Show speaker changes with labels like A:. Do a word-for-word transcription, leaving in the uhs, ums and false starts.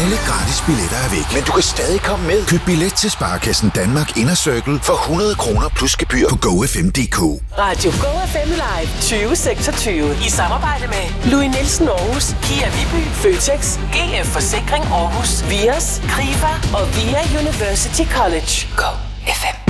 A: Alle gratis billetter er væk, men du kan stadig komme med. Køb billet til Sparekassen Danmark Inner Circle for hundrede kroner plus gebyr på go f m punktum d k.
B: Radio Go F M Live tyve seksogtyve i samarbejde med Louis Nielsen Aarhus, Kia Viby, Føtex, G F Forsikring Aarhus, Vios, Krifa og Via University College. Go F M.